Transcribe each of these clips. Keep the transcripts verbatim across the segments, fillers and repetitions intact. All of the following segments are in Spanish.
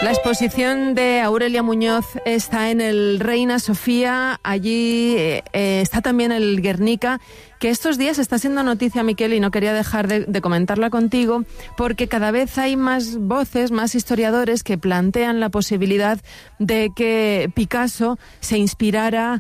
La exposición de Aurelia Muñoz está en el Reina Sofía. Allí eh, está también el Guernica, que estos días está siendo noticia, Miquel, y no quería dejar de, de comentarla contigo, porque cada vez hay más voces, más historiadores que plantean la posibilidad de que Picasso se inspirara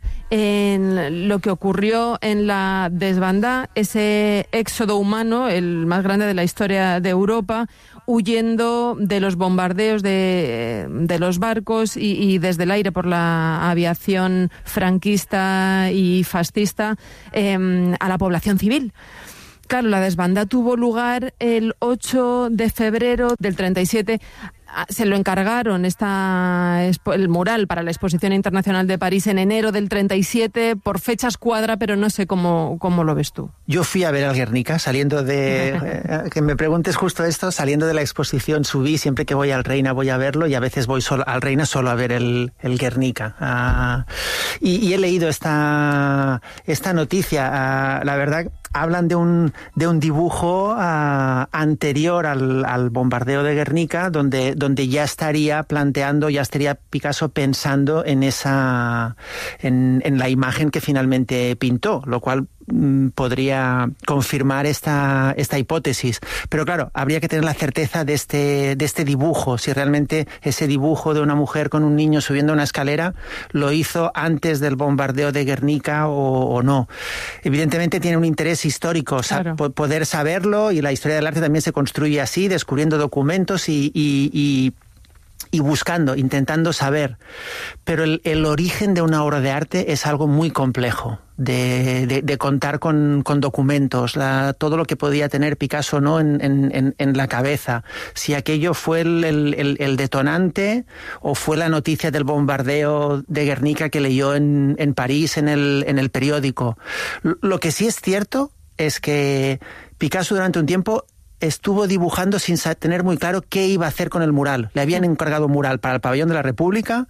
en lo que ocurrió en la desbandá, ese éxodo humano, el más grande de la historia de Europa, huyendo de los bombardeos de, de los barcos y, y desde el aire por la aviación franquista y fascista eh, a la población civil. Claro, la desbandá tuvo lugar el ocho de febrero del treinta y siete. Se lo encargaron esta, el mural para la Exposición Internacional de París en enero del treinta y siete, por fechas cuadra, pero no sé cómo, cómo lo ves tú. Yo fui a ver al Guernica, saliendo de... eh, que me preguntes justo esto, saliendo de la exposición subí, siempre que voy al Reina voy a verlo, y a veces voy solo, al Reina solo a ver el, el Guernica. Ah, y, y he leído esta, esta noticia, ah, la verdad... Hablan de un, de un dibujo uh, anterior al, al bombardeo de Guernica, donde, donde ya estaría planteando, ya estaría Picasso pensando en esa, en, en la imagen que finalmente pintó, lo cual mm, podría confirmar esta, esta hipótesis. Pero claro, habría que tener la certeza de este, de este dibujo, si realmente ese dibujo de una mujer con un niño subiendo una escalera lo hizo antes del bombardeo de Guernica o, o no. Evidentemente tiene un interés histórico, claro, sa- poder saberlo, y la historia del arte también se construye así, descubriendo documentos y, y, y, y buscando, intentando saber. Pero el, el origen de una obra de arte es algo muy complejo de, de, de contar con, con documentos, la, todo lo que podía tener Picasso, ¿no?, en, en, en la cabeza, si aquello fue el, el, el detonante o fue la noticia del bombardeo de Guernica que leyó en, en París en el, en el periódico. Lo que sí es cierto es que Picasso durante un tiempo estuvo dibujando sin tener muy claro qué iba a hacer con el mural. Le habían encargado un mural para el Pabellón de la República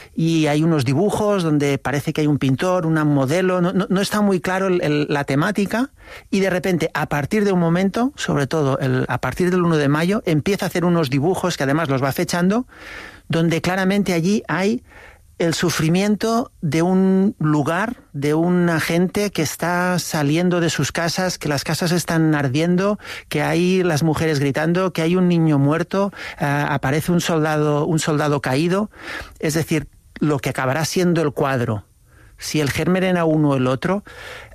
y hay unos dibujos donde parece que hay un pintor, una modelo, no, no, no está muy claro el, el, la temática, y de repente, a partir de un momento, sobre todo el, a partir del uno de mayo, empieza a hacer unos dibujos que además los va fechando, donde claramente allí hay el sufrimiento de un lugar, de una gente que está saliendo de sus casas, que las casas están ardiendo, que hay las mujeres gritando, que hay un niño muerto, uh, aparece un soldado, un soldado caído. Es decir, lo que acabará siendo el cuadro. Si el germen era uno o el otro,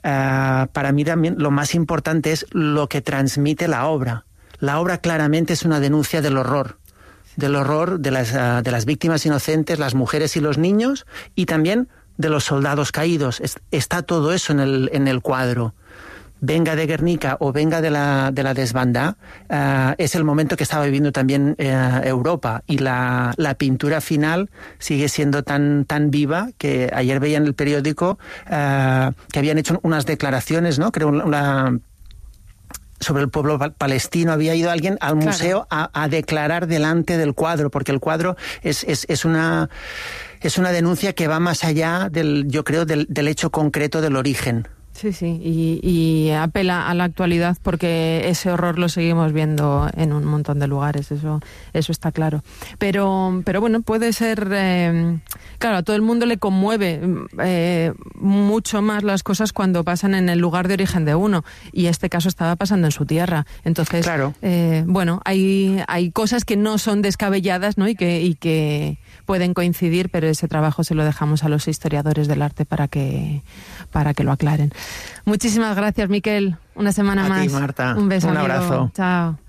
uh, para mí también lo más importante es lo que transmite la obra. La obra claramente es una denuncia del horror. del horror de las, uh, de las víctimas inocentes, las mujeres y los niños, y también de los soldados caídos. Es, está todo eso en el, en el cuadro. Venga de Guernica o venga de la, de la desbandá, uh, es el momento que estaba viviendo también uh, Europa, y la, la pintura final sigue siendo tan, tan viva que ayer veía en el periódico uh, que habían hecho unas declaraciones, ¿no? Creo una... sobre el pueblo palestino, había ido alguien al claro. museo a, a declarar delante del cuadro, porque el cuadro es, es, es una es una denuncia que va más allá del, yo creo, del, del hecho concreto del origen. Sí, sí, y, y apela a la actualidad, porque ese horror lo seguimos viendo en un montón de lugares, eso eso está claro. Pero pero bueno, puede ser... Eh, claro, a todo el mundo le conmueve eh, mucho más las cosas cuando pasan en el lugar de origen de uno, y este caso estaba pasando en su tierra. Entonces, claro. eh, bueno, hay hay cosas que no son descabelladas, ¿no?, y que, y que pueden coincidir, pero ese trabajo se lo dejamos a los historiadores del arte para que, para que lo aclaren. Muchísimas gracias, Miquel. Una semana a más. A ti, Marta. Un beso, Un amigo. abrazo. Chao.